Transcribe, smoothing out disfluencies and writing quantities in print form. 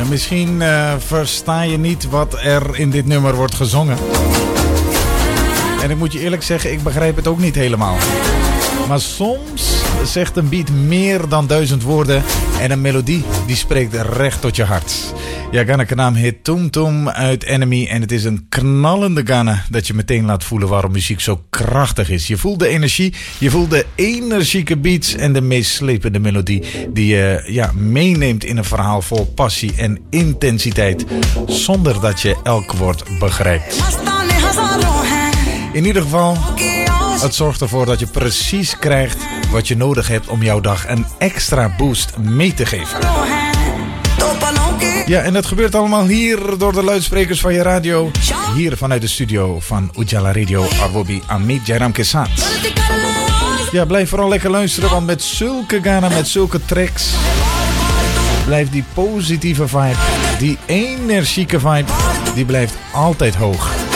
misschien versta je niet wat er in dit nummer wordt gezongen. En ik moet je eerlijk zeggen, ik begrijp het ook niet helemaal. Maar soms zegt een beat meer dan 1000 woorden en een melodie die spreekt recht tot je hart. Ja, Ghana Kanaam hit Tum Tum uit Enemy en het is een knallende Ghana dat je meteen laat voelen waarom muziek zo krachtig is. Je voelt de energie, je voelt de energieke beats en de meest slepende melodie die je meeneemt in een verhaal vol passie en intensiteit zonder dat je elk woord begrijpt. In ieder geval, het zorgt ervoor dat je precies krijgt wat je nodig hebt om jouw dag een extra boost mee te geven. Ja, en dat gebeurt allemaal hier door de luidsprekers van je radio. Hier vanuit de studio van Ujala Radio Arwobi Amit Jairam Kesat. Ja, blijf vooral lekker luisteren, want met zulke Ghana, met zulke tracks, blijft die positieve vibe, die energieke vibe, die blijft altijd hoog.